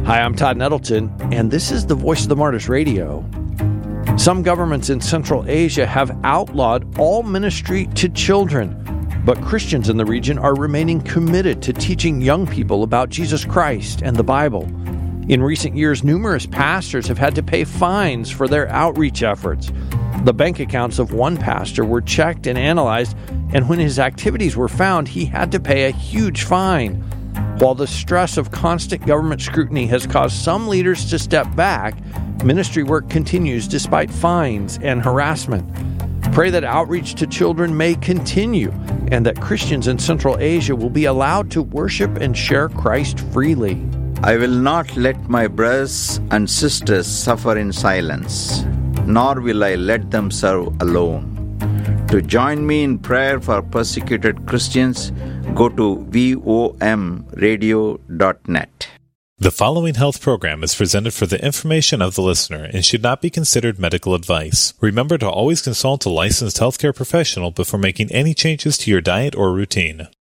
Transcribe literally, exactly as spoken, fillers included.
Hi, I'm Todd Nettleton, and this is the Voice of the Martyrs Radio. Some governments in Central Asia have outlawed all ministry to children, but Christians in the region are remaining committed to teaching young people about Jesus Christ and the Bible. In recent years, numerous pastors have had to pay fines for their outreach efforts. The bank accounts of one pastor were checked and analyzed, and when his activities were found, he had to pay a huge fine. While the stress of constant government scrutiny has caused some leaders to step back, ministry work continues despite fines and harassment. Pray that outreach to children may continue and that Christians in Central Asia will be allowed to worship and share Christ freely. I will not let my brothers and sisters suffer in silence, nor will I let them serve alone. To join me in prayer for persecuted Christians, go to V O M radio dot net. The following health program is presented for the information of the listener and should not be considered medical advice. Remember to always consult a licensed healthcare professional before making any changes to your diet or routine.